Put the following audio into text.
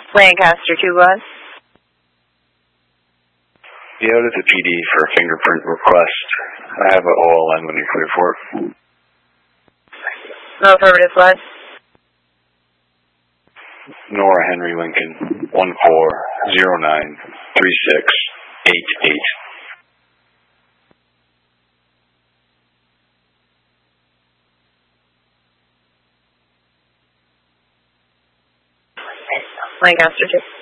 Lancaster 2 bus. Yeah, out at the PD for a fingerprint request. I have an OLN when you're clear for it. No affirmative bus. Nora Henry Lincoln, 14093688. Lancaster 2.